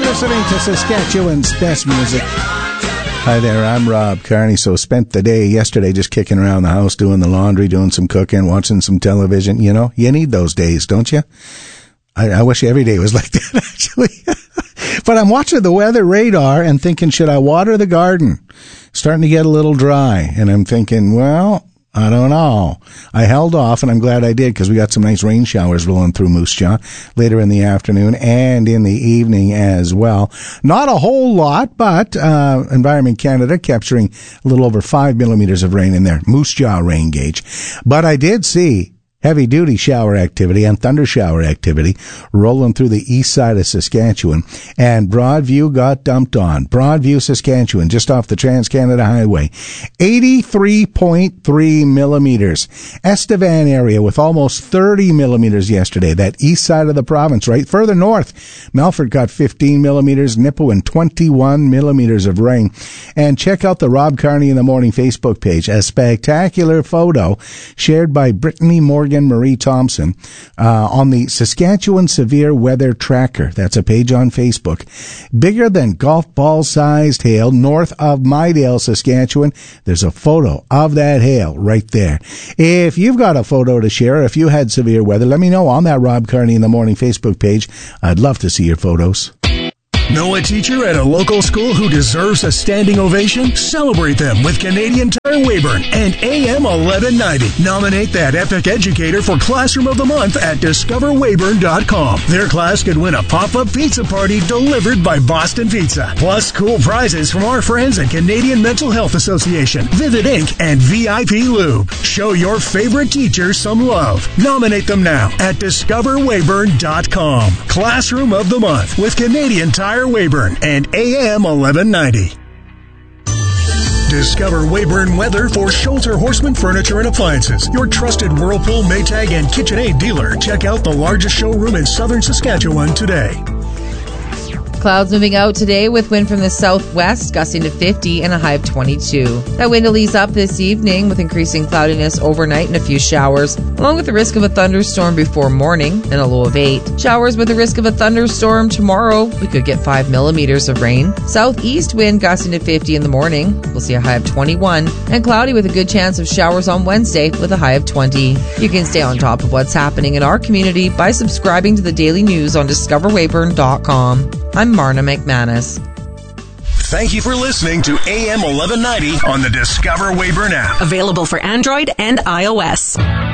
listening to Saskatchewan's best music. Hi there, I'm Rob Carney. So spent the day yesterday just kicking around the house, doing the laundry, doing some cooking, watching some television. You know, you need those days, don't you? I wish every day was like that, actually. But I'm watching the weather radar and thinking, should I water the garden? Starting to get a little dry. And I'm thinking, well, I don't know. I held off, and I'm glad I did, because we got some nice rain showers rolling through Moose Jaw later in the afternoon and in the evening as well. Not a whole lot, but Environment Canada capturing a little over 5 millimeters of rain in their Moose Jaw rain gauge. But I did see heavy-duty shower activity and thunder shower activity rolling through the east side of Saskatchewan, and Broadview got dumped on. Broadview, Saskatchewan, just off the Trans-Canada Highway, 83.3 millimeters. Estevan area with almost 30 millimeters yesterday, that east side of the province. Right further north, Melfort got 15 millimeters, Nipawin 21 millimeters of rain. And check out the Rob Carney in the Morning Facebook page, a spectacular photo shared by Brittany Morgan Marie Thompson on the Saskatchewan Severe Weather Tracker. That's a page on Facebook. Bigger than golf ball sized hail north of Mydale, Saskatchewan. There's a photo of that hail right there. If you've got a photo to share, if you had severe weather, let me know on that Rob Carney in the Morning Facebook page. I'd love to see your photos. Know a teacher at a local school who deserves a standing ovation? Celebrate them with Canadian Tire Weyburn and AM 1190. Nominate that epic educator for Classroom of the Month at discoverweyburn.com. Their class could win a pop-up pizza party delivered by Boston Pizza. Plus cool prizes from our friends at Canadian Mental Health Association, Vivid Inc., and VIP Lube. Show your favorite teacher some love. Nominate them now at discoverweyburn.com. Classroom of the Month with Canadian Tire Weyburn and AM 1190. Discover Weyburn Weather for Schulter Horseman Furniture and Appliances, your trusted Whirlpool, Maytag, and KitchenAid dealer. Check out the largest showroom in southern Saskatchewan today. Clouds moving out today with wind from the southwest, gusting to 50 and a high of 22. That wind will ease up this evening with increasing cloudiness overnight and a few showers, along with the risk of a thunderstorm before morning and a low of 8. Showers with the risk of a thunderstorm tomorrow. We could get 5 millimeters of rain. Southeast wind gusting to 50 in the morning. We'll see a high of 21. And cloudy with a good chance of showers on Wednesday with a high of 20. You can stay on top of what's happening in our community by subscribing to the daily news on discoverweyburn.com. I'm Marna McManus. Thank you for listening to AM 1190 on the Discover Weyburn app. Available for Android and iOS.